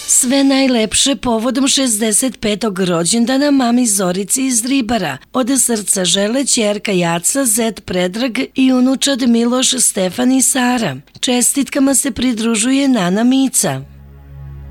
Sve najlepše povodom 65. rođendana mami Zorici iz Ribara. Od srca žele ćerka Jaca, zet Predrag i unučad Miloš, Stefan i Sara. Čestitkama se pridružuje Nana Mica.